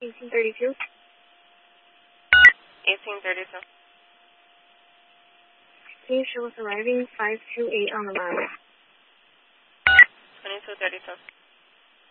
1832. 1832. Team shows arriving 528 on the line. 2232.